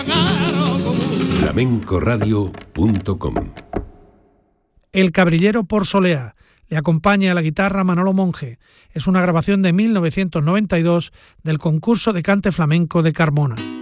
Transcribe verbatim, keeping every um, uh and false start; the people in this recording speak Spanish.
flamenco radio punto com. El Cabrillero por Soleá. Le acompaña a la guitarra Manolo Monge. Es una grabación de mil novecientos noventa y dos del concurso de cante flamenco de Carmona.